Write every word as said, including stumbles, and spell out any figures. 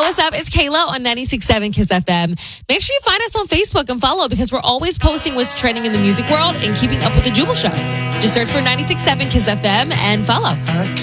what's up? It's Kayla on ninety-six point seven Kiss F M. Make sure you find us on Facebook and follow because we're always posting what's trending in the music world and keeping up with the Jubal Show. Just search for ninety-six point seven Kiss F M and follow.